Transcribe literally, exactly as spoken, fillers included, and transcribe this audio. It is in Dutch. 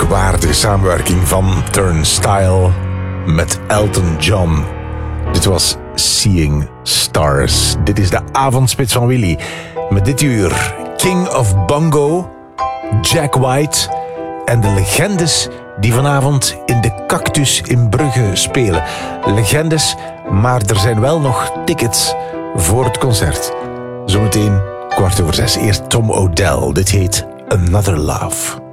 merkwaardige samenwerking van Turnstile met Elton John. Dit was Seeing Stars. Dit is de avondspits van Willy. Met dit uur King of Bongo, Jack White en de legendes die vanavond in de Cactus in Brugge spelen. Legendes, maar er zijn wel nog tickets voor het concert. Zometeen kwart over zes. Eerst Tom Odell. Dit heet Another Love.